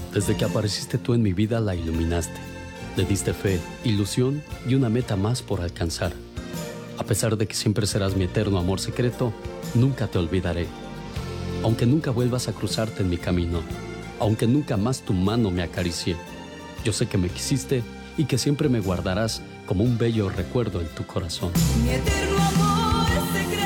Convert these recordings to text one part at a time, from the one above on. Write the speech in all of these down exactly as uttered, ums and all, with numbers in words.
Desde que apareciste tú en mi vida la iluminaste. Le diste fe, ilusión y una meta más por alcanzar. A pesar de que siempre serás mi eterno amor secreto, nunca te olvidaré. Aunque nunca vuelvas a cruzarte en mi camino, aunque nunca más tu mano me acaricie, yo sé que me quisiste y que siempre me guardarás como un bello recuerdo en tu corazón. Mi eterno amor secreto.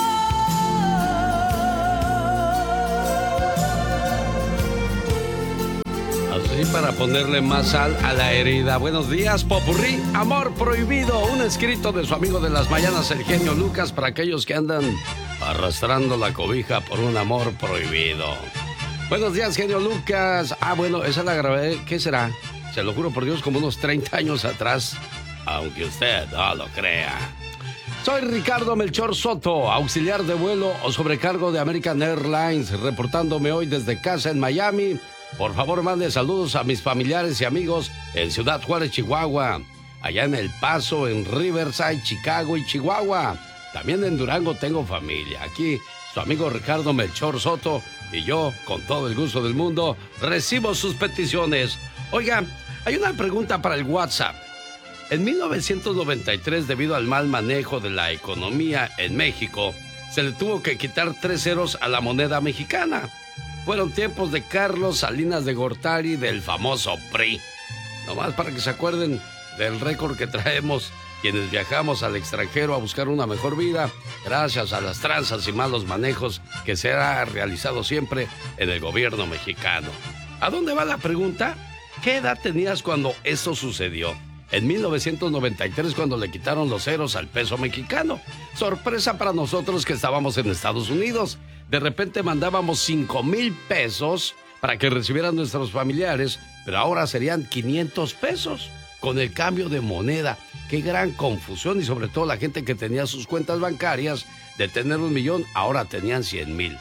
Así para ponerle más sal a la herida. Buenos días, Popurrí, Amor Prohibido, un escrito de su amigo de las mañanas, el genio Lucas, para aquellos que andan arrastrando la cobija por un amor prohibido. Buenos días, genio Lucas. Ah, bueno, esa la grabé, ¿qué será? Se lo juro por Dios, como unos treinta años atrás, aunque usted no lo crea. Soy Ricardo Melchor Soto, auxiliar de vuelo o sobrecargo de American Airlines, reportándome hoy desde casa en Miami. Por favor, mande saludos a mis familiares y amigos en Ciudad Juárez, Chihuahua, allá en El Paso, en Riverside, Chicago y Chihuahua. También en Durango tengo familia. Aquí su amigo Ricardo Melchor Soto y yo, con todo el gusto del mundo, recibo sus peticiones. Oiga, hay una pregunta para el WhatsApp. En mil novecientos noventa y tres, debido al mal manejo de la economía en México, se le tuvo que quitar tres ceros a la moneda mexicana. Fueron tiempos de Carlos Salinas de Gortari, del famoso P R I. Nomás para que se acuerden del récord que traemos quienes viajamos al extranjero a buscar una mejor vida, gracias a las tranzas y malos manejos que se ha realizado siempre en el gobierno mexicano. ¿A dónde va la pregunta? ¿Qué edad tenías cuando eso sucedió? En mil novecientos noventa y tres, cuando le quitaron los ceros al peso mexicano. Sorpresa para nosotros que estábamos en Estados Unidos. De repente mandábamos cinco mil pesos para que recibieran nuestros familiares, pero ahora serían quinientos pesos con el cambio de moneda. Qué gran confusión, y sobre todo la gente que tenía sus cuentas bancarias de tener un millón, ahora tenían cien mil.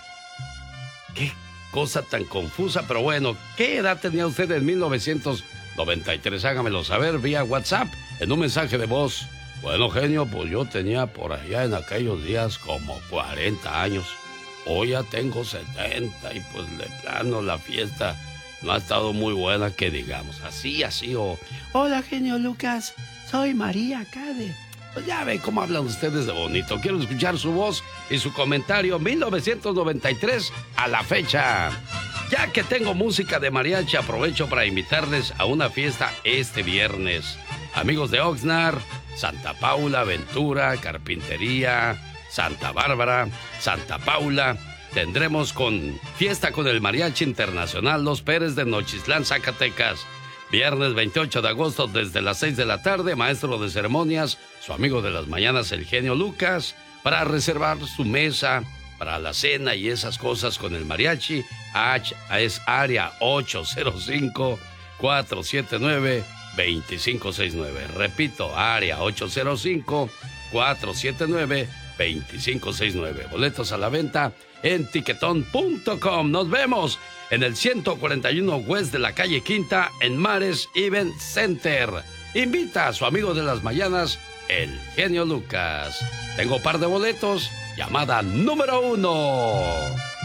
Qué cosa tan confusa, pero bueno, ¿qué edad tenía usted en mil novecientos noventa y tres? Hágamelo saber vía WhatsApp en un mensaje de voz. Bueno, genio, pues yo tenía por allá en aquellos días como cuarenta años. Hoy ya tengo setenta y pues de plano la fiesta no ha estado muy buena, que digamos. Así, así o... Hola, genio Lucas, soy María Cade. Pues ya ven cómo hablan ustedes de bonito. Quiero escuchar su voz y su comentario. mil novecientos noventa y tres a la fecha. Ya que tengo música de mariachi, aprovecho para invitarles a una fiesta este viernes. Amigos de Oxnard, Santa Paula, Ventura, Carpintería, Santa Bárbara, Santa Paula, tendremos con fiesta con el Mariachi Internacional Los Pérez de Nochislán, Zacatecas. Viernes veintiocho de agosto desde las seis de la tarde, maestro de ceremonias, su amigo de las mañanas, el genio Lucas, para reservar su mesa para la cena y esas cosas con el mariachi. H es área ocho cero cinco, cuatro siete nueve, dos cinco seis nueve. Repito, área ocho cero cinco, cuatro siete nueve, dos cinco seis nueve. Boletos a la venta en tiquetón punto com. Nos vemos en el ciento cuarenta y uno West de la calle Quinta en Mares Event Center. Invita a su amigo de las mañanas, el genio Lucas. Tengo par de boletos. Llamada número uno.